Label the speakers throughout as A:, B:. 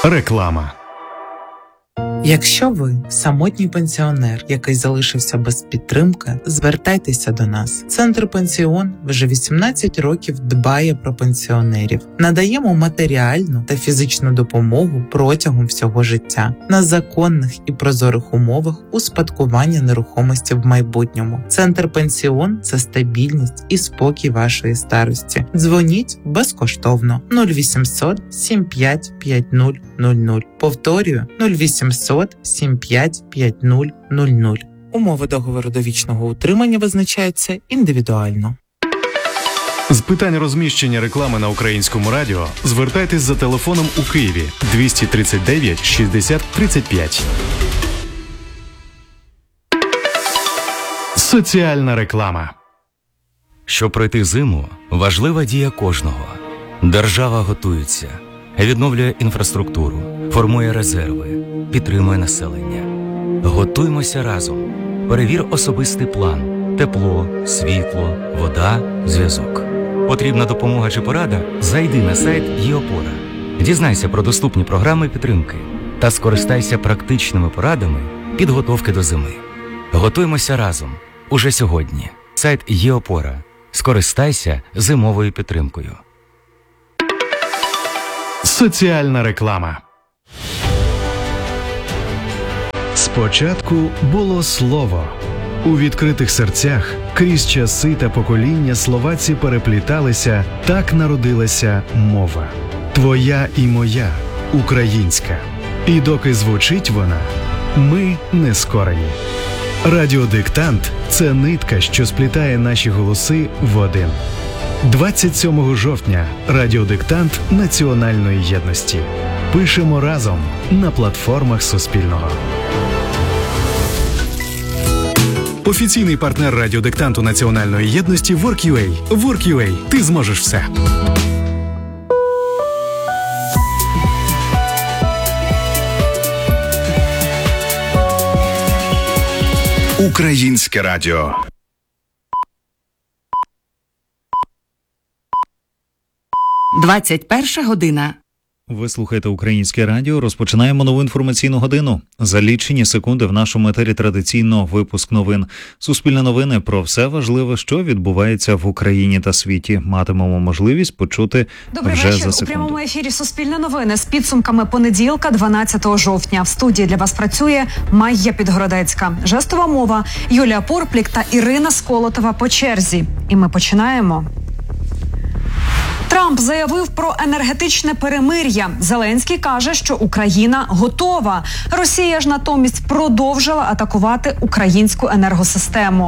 A: Реклама.
B: Якщо ви самотній пенсіонер, який залишився без підтримки, звертайтеся до нас. Центр «Пенсіон» вже 18 років дбає про пенсіонерів. Надаємо матеріальну та фізичну допомогу протягом всього життя на законних і прозорих умовах успадкування нерухомості в майбутньому. Центр «Пенсіон» – це стабільність і спокій вашої старості. Дзвоніть безкоштовно 0800 75 5000. Повторюю 0800 75 5000. Умови договору довічного утримання визначаються індивідуально.
A: З питань розміщення реклами на Українському радіо звертайтесь за телефоном у Києві 239 60 35. Соціальна реклама.
C: Щоб пройти зиму, важлива дія кожного. Держава готується, відновлює інфраструктуру, формує резерви, підтримує населення. Готуймося разом. Перевір особистий план. Тепло, світло, вода, зв'язок. Потрібна допомога чи порада? Зайди на сайт ЄОПОРА. Дізнайся про доступні програми підтримки та скористайся практичними порадами підготовки до зими. Готуймося разом. Уже сьогодні. Сайт ЄОПОРА. Скористайся зимовою підтримкою.
A: Соціальна реклама. Спочатку було слово. У відкритих серцях крізь часи та покоління словаці перепліталися, так народилася мова. Твоя і моя, українська. І доки звучить вона, ми не скорені. Радіодиктант – це нитка, що сплітає наші голоси в один. 27 жовтня радіодиктант національної єдності. Пишемо разом на платформах Суспільного. Офіційний партнер радіодиктанту національної єдності Work.ua. Work.ua. Ти зможеш все. Українське радіо. –
D: 21 година.
E: Ви слухаєте Українське радіо. Розпочинаємо нову інформаційну годину. За лічені секунди в нашому етері традиційно випуск новин. Суспільне новини про все важливе, що відбувається в Україні та світі. Матимемо можливість почути
F: Добрий
E: вже
F: вечір.
E: за секунду.
F: У прямому ефірі Суспільне новини з підсумками понеділка, 12 жовтня. В студії для вас працює Майя Підгородецька. Жестова мова, Юлія Порплік та Ірина Сколотова по черзі. І ми починаємо. Трамп заявив про енергетичне перемир'я. Зеленський каже, що Україна готова. Росія ж натомість продовжила атакувати українську енергосистему.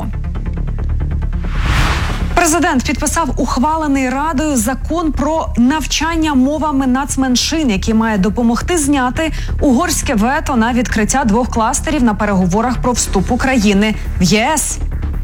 F: Президент підписав ухвалений Радою закон про навчання мовами нацменшин, який має допомогти зняти угорське вето на відкриття 2 кластерів на переговорах про вступ України в ЄС.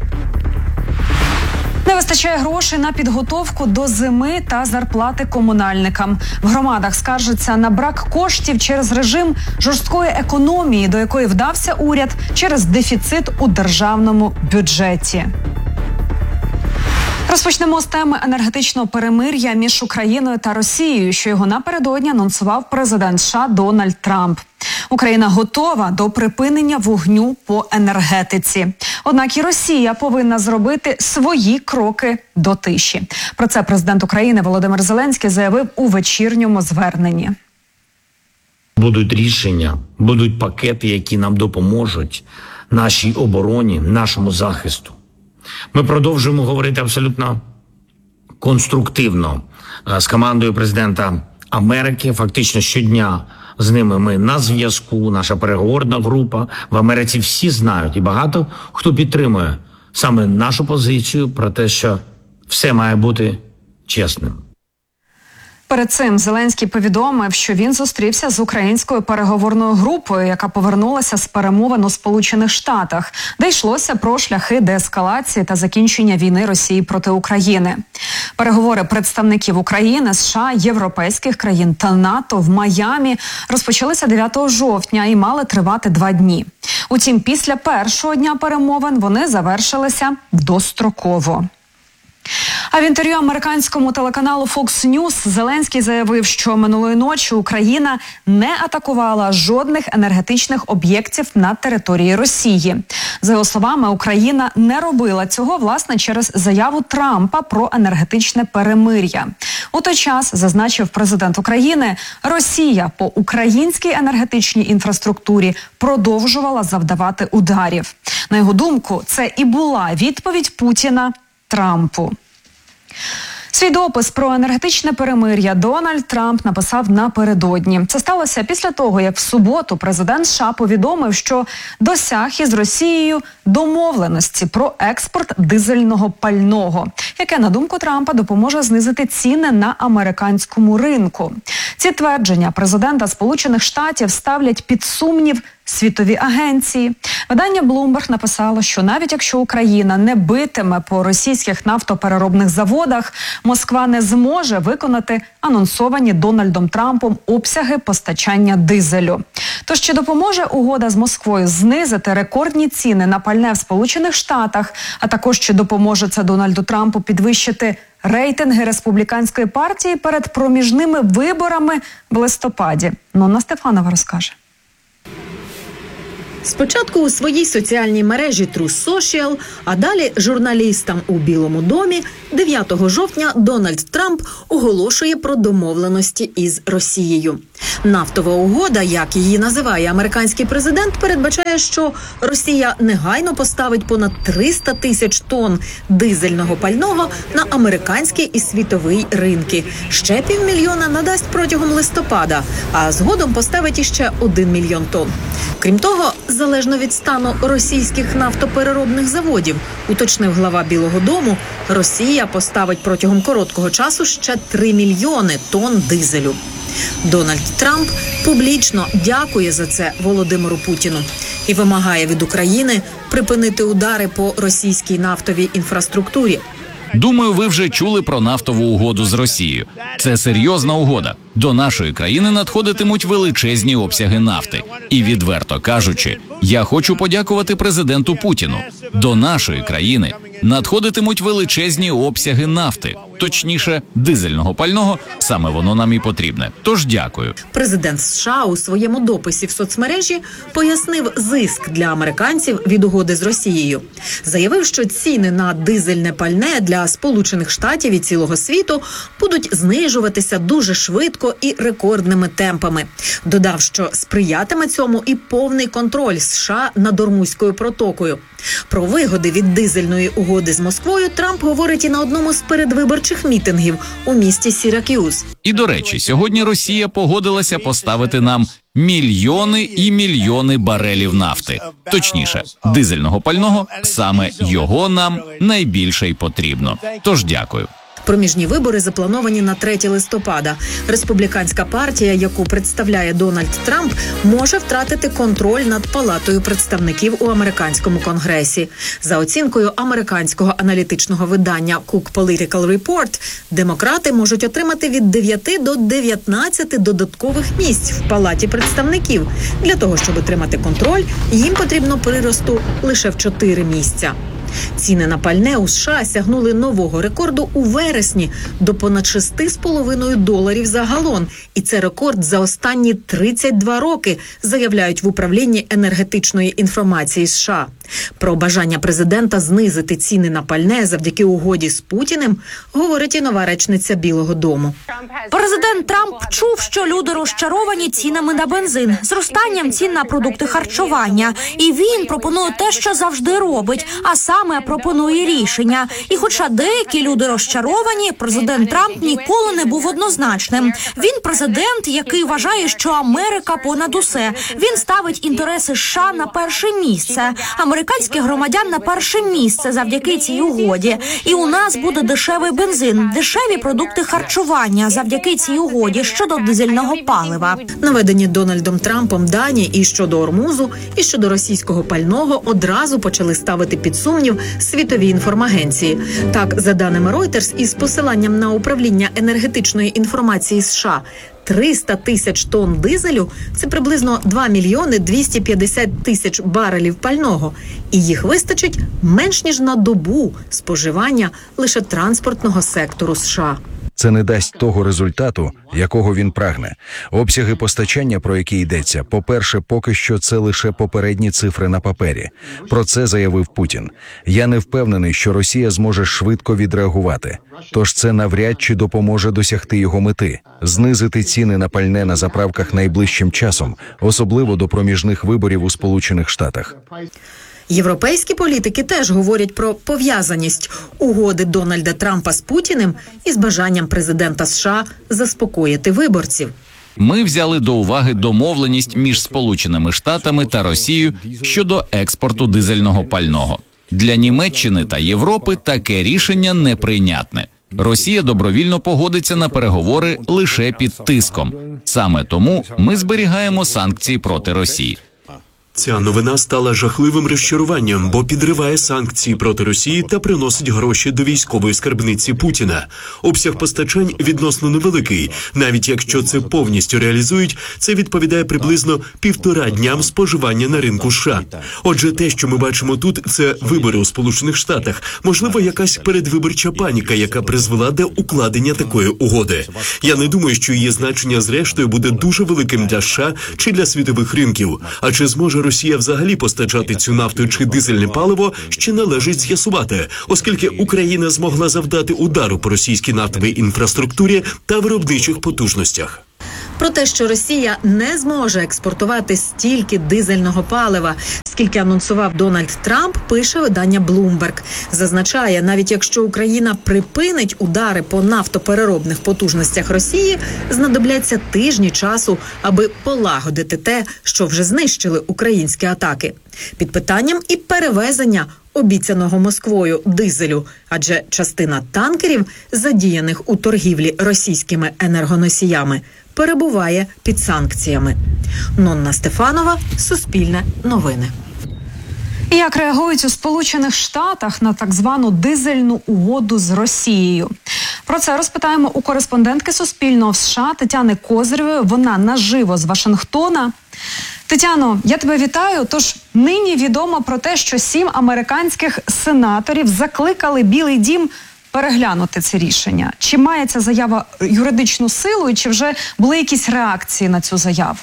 F: Не вистачає грошей на підготовку до зими та зарплати комунальникам. В громадах скаржаться на брак коштів через режим жорсткої економії, до якої вдався уряд через дефіцит у державному бюджеті. Розпочнемо з теми енергетичного перемир'я між Україною та Росією, що його напередодні анонсував президент США Дональд Трамп. Україна готова до припинення вогню по енергетиці. Однак і Росія повинна зробити свої кроки до тиші. Про це президент України Володимир Зеленський заявив у вечірньому зверненні.
G: Будуть рішення, будуть пакети, які нам допоможуть нашій обороні, нашому захисту. Ми продовжуємо говорити абсолютно конструктивно з командою президента Америки. Фактично щодня з ними ми на зв'язку, наша переговорна група. В Америці всі знають і багато хто підтримує саме нашу позицію про те, що все має бути чесним.
F: Перед цим Зеленський повідомив, що він зустрівся з українською переговорною групою, яка повернулася з перемовин у Сполучених Штатах, де йшлося про шляхи деескалації та закінчення війни Росії проти України. Переговори представників України, США, європейських країн та НАТО в Майамі розпочалися 9 жовтня і мали тривати 2 дні. Утім, після першого дня перемовин вони завершилися достроково. А в інтерв'ю американському телеканалу Fox News Зеленський заявив, що минулої ночі Україна не атакувала жодних енергетичних об'єктів на території Росії. За його словами, Україна не робила цього, власне, через заяву Трампа про енергетичне перемир'я. У той час, зазначив президент України, Росія по українській енергетичній інфраструктурі продовжувала завдавати ударів. На його думку, це і була відповідь Путіна Трампу. Свій допис про енергетичне перемир'я Дональд Трамп написав напередодні. Це сталося після того, як в суботу президент США повідомив, що досяг із Росією домовленості про експорт дизельного пального, яке, на думку Трампа, допоможе знизити ціни на американському ринку. Ці твердження президента Сполучених Штатів ставлять під сумнів світові агенції. Видання Bloomberg написало, що навіть якщо Україна не битиме по російських нафтопереробних заводах, Москва не зможе виконати анонсовані Дональдом Трампом обсяги постачання дизелю. Тож чи допоможе угода з Москвою знизити рекордні ціни на пальне в Сполучених Штатах, а також чи допоможе це Дональду Трампу підвищити рейтинги республіканської партії перед проміжними виборами в листопаді? Нонна Стефанова розкаже.
D: Спочатку у своїй соціальній мережі Truth Social, а далі журналістам у Білому домі 9 жовтня Дональд Трамп оголошує про домовленості із Росією. Нафтова угода, як її називає американський президент, передбачає, що Росія негайно поставить понад 300 тисяч тонн дизельного пального на американський і світовий ринки. Ще 500 000 надасть протягом листопада, а згодом поставить іще 1 мільйон тонн. Крім того, залежно від стану російських нафтопереробних заводів, уточнив глава Білого дому, Росія поставить протягом короткого часу ще 3 мільйони тонн дизелю. Дональд Трамп публічно дякує за це Володимиру Путіну і вимагає від України припинити удари по російській нафтовій інфраструктурі.
H: Думаю, ви вже чули про нафтову угоду з Росією. Це серйозна угода. До нашої країни надходитимуть величезні обсяги нафти. І, відверто кажучи, я хочу подякувати президенту Путіну. До нашої країни надходитимуть величезні обсяги нафти. Точніше, дизельного пального, саме воно нам і потрібне. Тож дякую.
D: Президент США у своєму дописі в соцмережі пояснив зиск для американців від угоди з Росією. Заявив, що ціни на дизельне пальне для Сполучених Штатів і цілого світу будуть знижуватися дуже швидко і рекордними темпами. Додав, що сприятиме цьому і повний контроль США над Ормузькою протокою. Про вигоди від дизельної угоди з Москвою Трамп говорить і на одному з передвиборчих мітингів у місті Сірак'юз.
H: І, до речі, сьогодні Росія погодилася поставити нам мільйони і мільйони барелів нафти. Точніше, дизельного пального, саме його нам найбільше й потрібно. Тож дякую.
D: Проміжні вибори заплановані на 3 листопада. Республіканська партія, яку представляє Дональд Трамп, може втратити контроль над Палатою представників у американському конгресі. За оцінкою американського аналітичного видання Cook Political Report, демократи можуть отримати від 9 до 19 додаткових місць в Палаті представників. Для того, щоб отримати контроль, їм потрібно приросту лише в 4 місця. Ціни на пальне у США сягнули нового рекорду у вересні до понад $6,5 за галон. І це рекорд за останні 32 роки, заявляють в управлінні енергетичної інформації США. Про бажання президента знизити ціни на пальне завдяки угоді з Путіним говорить і нова речниця Білого дому.
I: Президент Трамп чув, що люди розчаровані цінами на бензин, зростанням цін на продукти харчування. І він пропонує те, що завжди робить, а саме пропонує рішення. І хоча деякі люди розчаровані, президент Трамп ніколи не був однозначним. Він президент, який вважає, що Америка понад усе. Він ставить інтереси США на перше місце, американських громадян на перше місце завдяки цій угоді. І у нас буде дешевий бензин, дешеві продукти харчування завдяки цій угоді щодо дизельного палива.
D: Наведені Дональдом Трампом дані і щодо Ормузу, і щодо російського пального одразу почали ставити під сумнів світові інформагенції. Так, за даними Reuters, із посиланням на управління енергетичної інформації США, 300 тисяч тонн дизелю – це приблизно 2 мільйони 250 тисяч барелів пального. І їх вистачить менш ніж на добу споживання лише транспортного сектору США.
A: Це не дасть того результату, якого він прагне. Обсяги постачання, про які йдеться, по-перше, поки що це лише попередні цифри на папері. Про це заявив Путін. Я не впевнений, що Росія зможе швидко відреагувати. Тож це навряд чи допоможе досягти його мети – знизити ціни на пальне на заправках найближчим часом, особливо до проміжних виборів у Сполучених Штатах.
D: Європейські політики теж говорять про пов'язаність угоди Дональда Трампа з Путіним із бажанням президента США заспокоїти виборців.
H: Ми взяли до уваги домовленість між Сполученими Штатами та Росією щодо експорту дизельного пального. Для Німеччини та Європи таке рішення неприйнятне. Росія добровільно погодиться на переговори лише під тиском. Саме тому ми зберігаємо санкції проти Росії.
J: Ця новина стала жахливим розчаруванням, бо підриває санкції проти Росії та приносить гроші до військової скарбниці Путіна. Обсяг постачань відносно невеликий. Навіть якщо це повністю реалізують, це відповідає приблизно 1,5 дням споживання на ринку США. Отже, те, що ми бачимо тут, це вибори у Сполучених Штатах. Можливо, якась передвиборча паніка, яка призвела до укладення такої угоди. Я не думаю, що її значення зрештою буде дуже великим для США чи для світових ринків. А чи зможе Росія взагалі постачати цю нафту чи дизельне паливо, ще належить з'ясувати, оскільки Україна змогла завдати удару по російській нафтовій інфраструктурі та виробничих потужностях.
D: Про те, що Росія не зможе експортувати стільки дизельного палива, скільки анонсував Дональд Трамп, пише видання Bloomberg. Зазначає, навіть якщо Україна припинить удари по нафтопереробних потужностях Росії, знадобляться тижні часу, аби полагодити те, що вже знищили українські атаки. Під питанням і перевезення обіцяного Москвою дизелю, адже частина танкерів, задіяних у торгівлі російськими енергоносіями, перебуває під санкціями. Нонна Стефанова, Суспільне новини.
F: Як реагують у Сполучених Штатах на так звану дизельну угоду з Росією? Про це розпитаємо у кореспондентки Суспільного в США Тетяни Козирєвої. Вона наживо з Вашингтона. Тетяно, я тебе вітаю. Тож нині відомо про те, що 7 американських сенаторів закликали Білий дім переглянути це рішення. Чи має ця заява юридичну силу і чи вже були якісь реакції на цю заяву?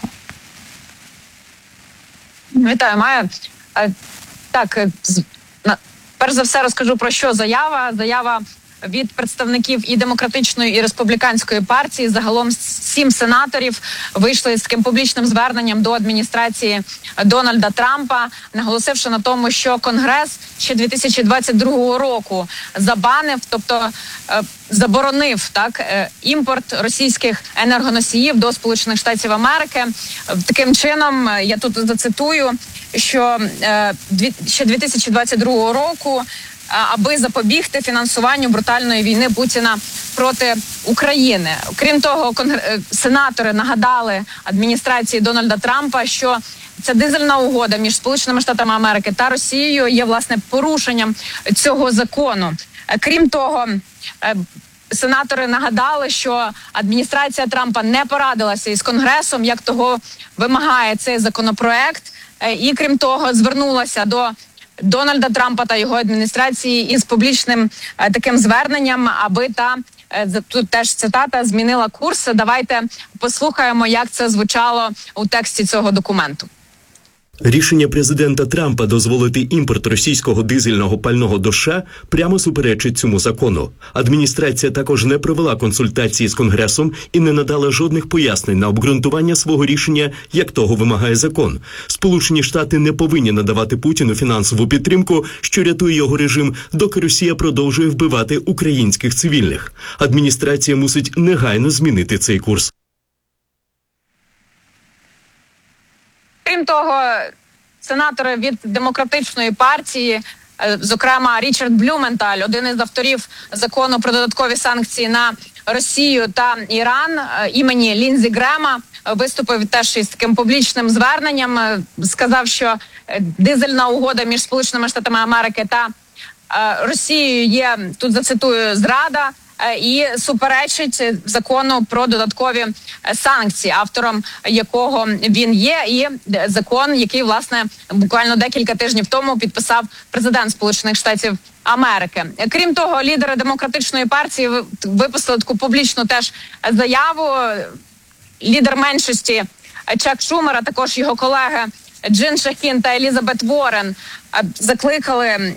K: Вітаю, Майя. Так, перш за все розкажу про що заява. Заява від представників і демократичної, і республіканської партії. Загалом 7 сенаторів вийшли з таким публічним зверненням до адміністрації Дональда Трампа, наголосивши на тому, що Конгрес ще 2022 року забанив, тобто заборонив імпорт російських енергоносіїв до Сполучених Штатів Америки. Таким чином, я тут зацитую, що ще 2022 року, аби запобігти фінансуванню брутальної війни Путіна проти України. Крім того, сенатори нагадали адміністрації Дональда Трампа, що ця дизельна угода між Сполученими Штатами Америки та Росією є, власне, порушенням цього закону. Крім того, сенатори нагадали, що адміністрація Трампа не порадилася із Конгресом, як того вимагає цей законопроект. І, крім того, звернулася до Дональда Трампа та його адміністрації із публічним таким зверненням, аби тут теж цитата, змінила курс. Давайте послухаємо, як це звучало у тексті цього документу.
J: Рішення президента Трампа дозволити імпорт російського дизельного пального до США прямо суперечить цьому закону. Адміністрація також не провела консультації з Конгресом і не надала жодних пояснень на обґрунтування свого рішення, як того вимагає закон. Сполучені Штати не повинні надавати Путіну фінансову підтримку, що рятує його режим, доки Росія продовжує вбивати українських цивільних. Адміністрація мусить негайно змінити цей курс.
K: Крім того, сенатори від демократичної партії, зокрема Річард Блюменталь, один із авторів закону про додаткові санкції на Росію та Іран, імені Лінзі Грема, виступив теж із таким публічним зверненням, сказав, що дизельна угода між Сполученими Штатами Америки та Росією є, тут зацитую, зрада. і суперечить закону про додаткові санкції, автором якого він є, і закон, який, власне, буквально декілька тижнів тому підписав президент Сполучених Штатів Америки. Крім того, лідери демократичної партії випустили таку публічну теж заяву. Лідер меншості Чак Шумер, а також його колеги Джин Шахін та Елізабет Уоррен закликали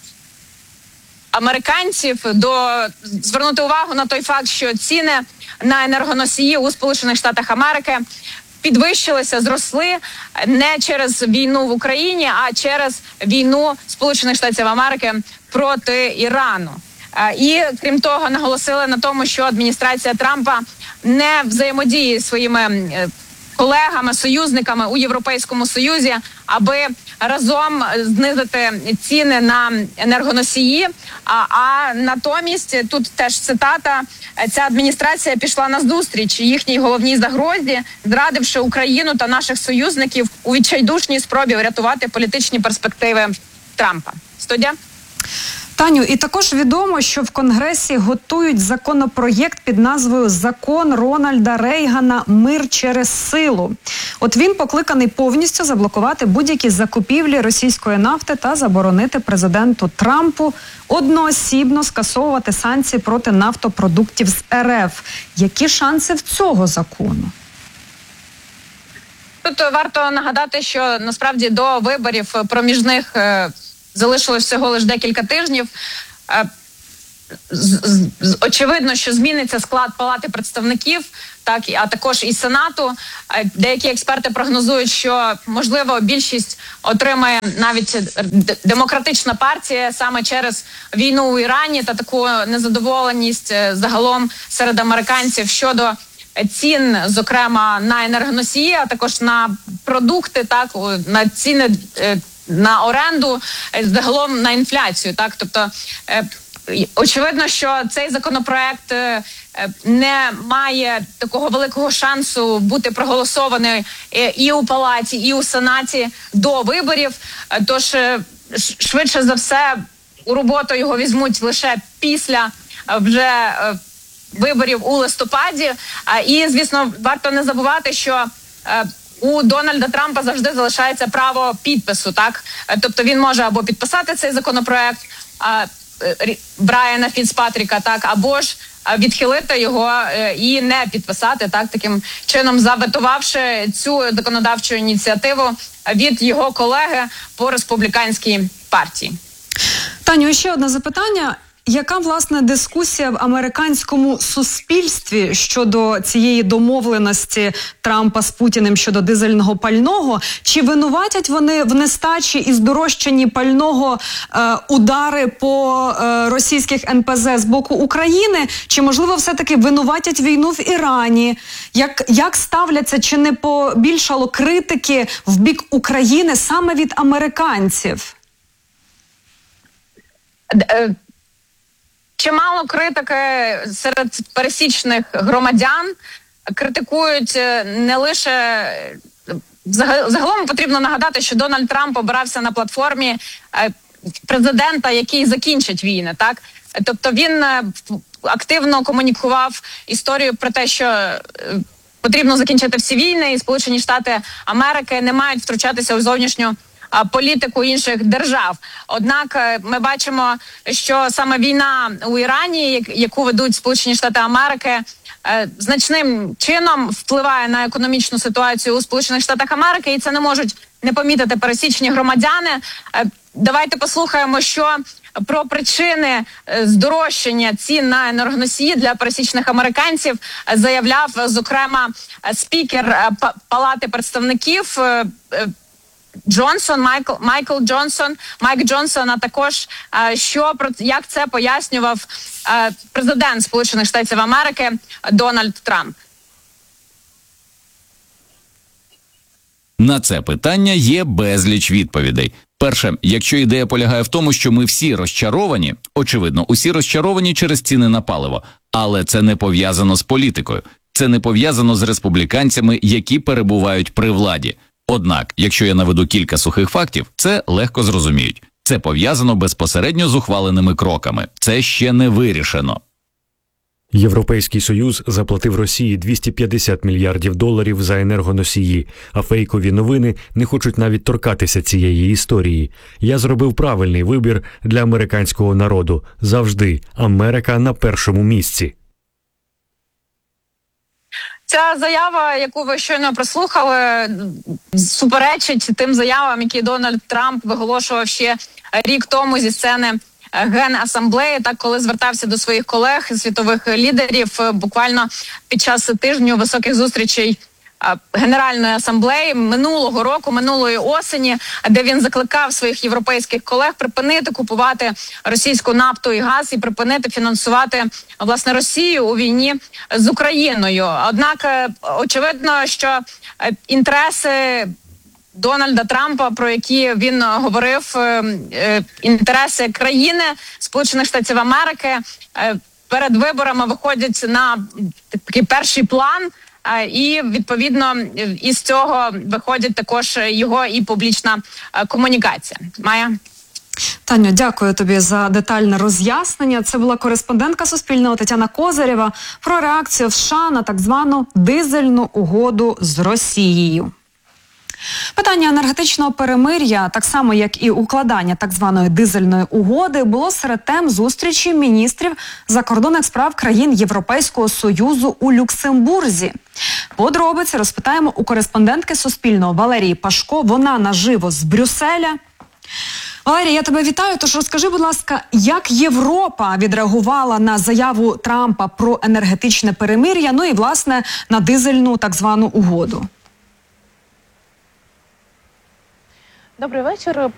K: американців звернути увагу на той факт, що ціни на енергоносії у Сполучених Штатах Америки підвищилися, зросли не через війну в Україні, а через війну Сполучених Штатів Америки проти Ірану. І, крім того, наголосили на тому, що адміністрація Трампа не взаємодіє зі своїми колегами, союзниками у Європейському Союзі, аби разом знизити ціни на енергоносії. А натомість, тут теж цитата, ця адміністрація пішла назустріч їхній головній загрозі, зрадивши Україну та наших союзників у відчайдушній спробі врятувати політичні перспективи Трампа. Студія?
F: Таню, і також відомо, що в Конгресі готують законопроєкт під назвою «Закон Рональда Рейгана. Мир через силу». От він покликаний повністю заблокувати будь-які закупівлі російської нафти та заборонити президенту Трампу одноосібно скасовувати санкції проти нафтопродуктів з РФ. Які шанси в цього закону?
K: Тут варто нагадати, що насправді до виборів проміжних залишилось всього лише декілька тижнів. Очевидно, що зміниться склад Палати представників, а також і Сенату. Деякі експерти прогнозують, що, можливо, більшість отримає навіть демократична партія саме через війну у Ірані та таку незадоволеність загалом серед американців щодо цін, зокрема, на енергоносії, а також на продукти, на ціни на оренду, загалом на інфляцію. Тобто, очевидно, що цей законопроект не має такого великого шансу бути проголосований і у Палаті, і у Сенаті до виборів. Тож, швидше за все, у роботу його візьмуть лише після вже виборів у листопаді. І, звісно, варто не забувати, що у Дональда Трампа завжди залишається право підпису, Тобто він може або підписати цей законопроект Брайана Фіцпатріка, або ж відхилити його і не підписати, таким чином заветувавши цю законодавчу ініціативу від його колеги по республіканській партії.
F: Таню, ще одне запитання. Яка, власне, дискусія в американському суспільстві щодо цієї домовленості Трампа з Путіним щодо дизельного пального? Чи винуватять вони в нестачі і здорожчанні пального удари по російських НПЗ з боку України? Чи, можливо, все-таки винуватять війну в Ірані? Як ставляться, чи не побільшало критики в бік України саме від американців?
K: Чимало критики серед пересічних громадян критикують не лише... Загалом потрібно нагадати, що Дональд Трамп обирався на платформі президента, який закінчить війни, Тобто він активно комунікував історію про те, що потрібно закінчити всі війни, і Сполучені Штати Америки не мають втручатися у зовнішню політику інших держав. Однак ми бачимо, що саме війна у Ірані, яку ведуть Сполучені Штати Америки, значним чином впливає на економічну ситуацію у Сполучених Штатах Америки, і це не можуть не помітити пересічні громадяни. Давайте послухаємо, що про причини здорожчання цін на енергоносії для пересічних американців заявляв, зокрема, спікер Палати представників Майк Джонсон, а також як це пояснював президент Сполучених Штатів Америки Дональд Трамп.
H: На це питання є безліч відповідей. Перше, якщо ідея полягає в тому, що ми всі розчаровані, очевидно, усі розчаровані через ціни на паливо, але це не пов'язано з політикою, це не пов'язано з республіканцями, які перебувають при владі. Однак, якщо я наведу кілька сухих фактів, це легко зрозуміють. Це пов'язано безпосередньо з ухваленими кроками. Це ще не вирішено.
L: Європейський Союз заплатив Росії $250 мільярдів за енергоносії, а фейкові новини не хочуть навіть торкатися цієї історії. Я зробив правильний вибір для американського народу. Завжди Америка на першому місці.
K: Ця заява, яку ви щойно прослухали, суперечить тим заявам, які Дональд Трамп виголошував ще рік тому зі сцени Генасамблеї, так коли звертався до своїх колег, світових лідерів, буквально під час тижню високих зустрічей Генеральної асамблеї минулої осені, де він закликав своїх європейських колег припинити купувати російську нафту і газ і припинити фінансувати, власне, Росію у війні з Україною. Однак, очевидно, що інтереси Дональда Трампа, про які він говорив, інтереси країни Сполучених Штатів Америки перед виборами виходять на такий перший план, і, відповідно, із цього виходить також його і публічна комунікація. Майя?
F: Таню, дякую тобі за детальне роз'яснення. Це була кореспондентка Суспільного Тетяна Козирєва про реакцію в США на так звану дизельну угоду з Росією. Питання енергетичного перемир'я, так само як і укладання так званої дизельної угоди, було серед тем зустрічі міністрів закордонних справ країн Європейського Союзу у Люксембурзі. Подробиці розпитаємо у кореспондентки Суспільного Валерії Пашко. Вона наживо з Брюсселя. Валерія, я тебе вітаю. Тож розкажи, будь ласка, як Європа відреагувала на заяву Трампа про енергетичне перемир'я, ну і, власне, на дизельну так звану угоду?
M: Добрий вечір.